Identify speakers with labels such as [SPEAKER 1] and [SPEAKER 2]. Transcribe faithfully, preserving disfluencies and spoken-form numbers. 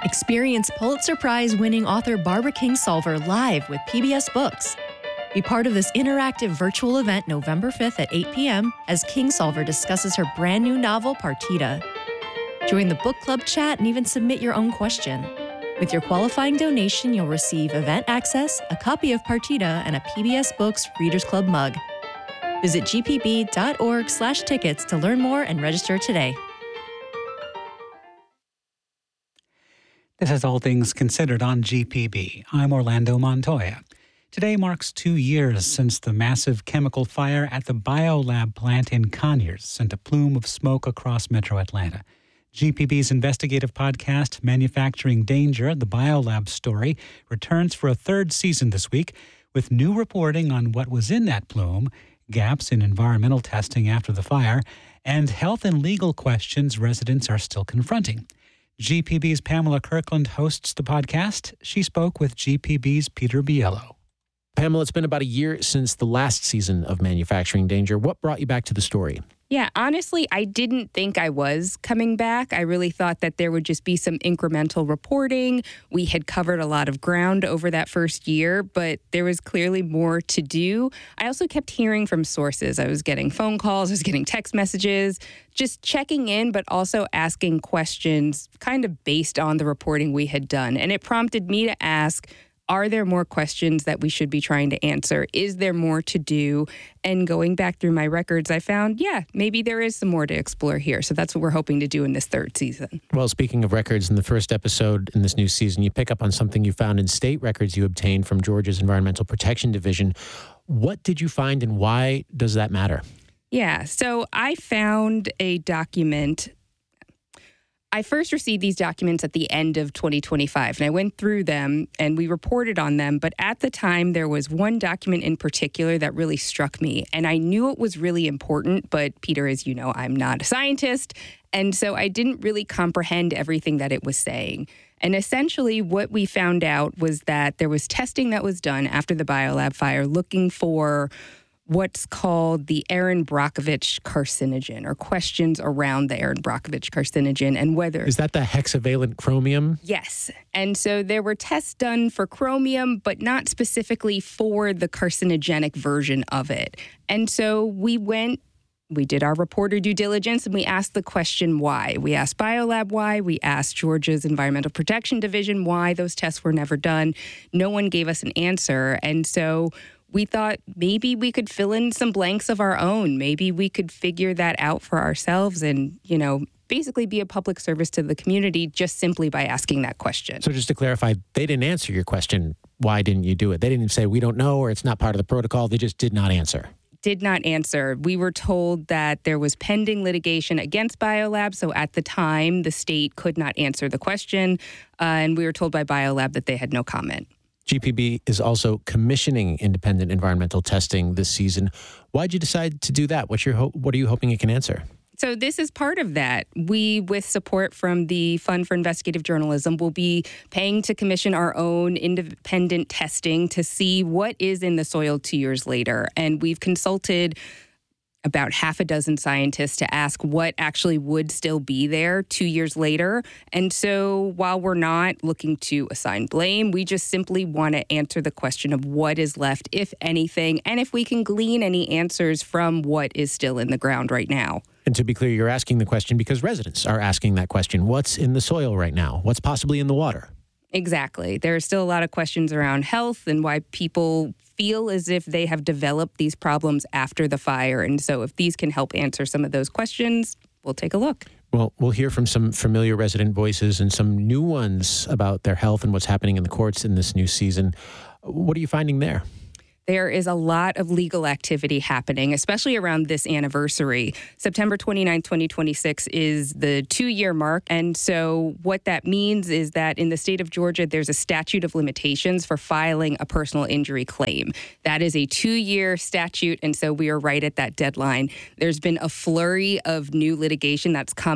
[SPEAKER 1] Experience Pulitzer Prize-winning author Barbara Kingsolver live with P B S Books. Be part of this interactive virtual event November fifth at eight p.m. as Kingsolver discusses her brand new novel, Partita. Join the book club chat and even submit your own question. With your qualifying donation, you'll receive event access, a copy of Partita, and a P B S Books Readers Club mug. Visit gpb.org slash tickets to learn more and register today.
[SPEAKER 2] This is All Things Considered on G P B. I'm Orlando Montoya. Today marks two years since the massive chemical fire at the BioLab plant in Conyers sent a plume of smoke across metro Atlanta. G P B's investigative podcast, Manufacturing Danger, the BioLab story, returns for a third season this week with new reporting on what was in that plume, gaps in environmental testing after the fire, and health and legal questions residents are still confronting. G P B's Pamela Kirkland hosts the podcast. She spoke with G P B's Peter Biello.
[SPEAKER 3] Pamela, it's been about a year since the last season of Manufacturing Danger. What brought you back to the story?
[SPEAKER 4] Yeah, honestly, I didn't think I was coming back. I really thought that there would just be some incremental reporting. We had covered a lot of ground over that first year, but there was clearly more to do. I also kept hearing from sources. I was getting phone calls, I was getting text messages, just checking in, but also asking questions kind of based on the reporting we had done. And it prompted me to ask, are there more questions that we should be trying to answer? Is there more to do? And going back through my records, I found, yeah, maybe there is some more to explore here. So that's what we're hoping to do in this third season.
[SPEAKER 3] Well, speaking of records, in the first episode in this new season, you pick up on something you found in state records you obtained from Georgia's Environmental Protection Division. What did you find and why does that matter?
[SPEAKER 4] Yeah, so I found a document. I first received these documents at the end of twenty twenty-five, and I went through them and we reported on them. But at the time, there was one document in particular that really struck me, and I knew it was really important. But Peter, as you know, I'm not a scientist, and so I didn't really comprehend everything that it was saying. And essentially, what we found out was that there was testing that was done after the BioLab fire looking for what's called the Erin Brockovich carcinogen, or questions around the Erin Brockovich carcinogen and whether...
[SPEAKER 3] Is that the hexavalent chromium?
[SPEAKER 4] Yes. And so there were tests done for chromium, but not specifically for the carcinogenic version of it. And so we went, we did our reporter due diligence, and we asked the question why. We asked BioLab why. We asked Georgia's Environmental Protection Division why those tests were never done. No one gave us an answer. And so we thought maybe we could fill in some blanks of our own. Maybe we could figure that out for ourselves and, you know, basically be a public service to the community just simply by asking that question.
[SPEAKER 3] So just to clarify, they didn't answer your question, why didn't you do it? They didn't say, we don't know, or it's not part of the protocol. They just did not answer.
[SPEAKER 4] Did not answer. We were told that there was pending litigation against BioLab, so at the time, the state could not answer the question, uh, and we were told by BioLab that they had no comment.
[SPEAKER 3] G P B is also commissioning independent environmental testing this season. Why'd you decide to do that? What's your ho- what are you hoping it can answer?
[SPEAKER 4] So this is part of that. We, with support from the Fund for Investigative Journalism, will be paying to commission our own independent testing to see what is in the soil two years later. And we've consulted about half a dozen scientists to ask what actually would still be there two years later. And so while we're not looking to assign blame, we just simply want to answer the question of what is left, if anything, and if we can glean any answers from what is still in the ground right now.
[SPEAKER 3] And to be clear, you're asking the question because residents are asking that question. What's in the soil right now? What's possibly in the water?
[SPEAKER 4] Exactly. There are still a lot of questions around health and why people feel as if they have developed these problems after the fire. And so if these can help answer some of those questions, we'll take a look.
[SPEAKER 3] Well, we'll hear from some familiar resident voices and some new ones about their health and what's happening in the courts in this new season. What are you finding there?
[SPEAKER 4] There is a lot of legal activity happening, especially around this anniversary. September twenty-ninth, twenty twenty-six is the two-year mark. And so what that means is that in the state of Georgia, there's a statute of limitations for filing a personal injury claim. That is a two-year statute, and so we are right at that deadline. There's been a flurry of new litigation that's come